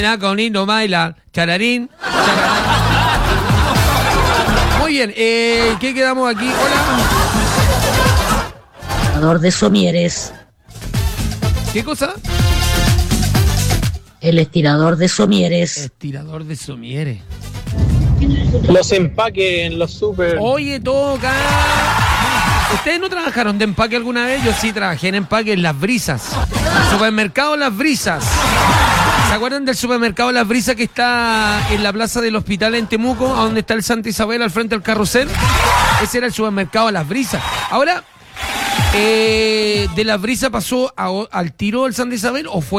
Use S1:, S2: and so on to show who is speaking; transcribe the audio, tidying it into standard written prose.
S1: con lindo baila. Chararín, chararán. Muy bien, ¿qué quedamos aquí? Hola.
S2: Estirador de somieres.
S1: ¿Qué cosa?
S2: El estirador de somieres.
S1: Estirador de somieres.
S3: Los empaques en los super.
S1: Oye, toca. ¿Ustedes no trabajaron de empaque alguna vez? Yo sí trabajé en empaque en Las Brisas. Supermercado Las Brisas. ¿Se acuerdan del supermercado Las Brisas que está en la plaza del hospital en Temuco, a donde está el Santa Isabel al frente del carrusel? Ese era el supermercado Las Brisas. Ahora, ¿de Las Brisas pasó al tiro el Santa Isabel o fue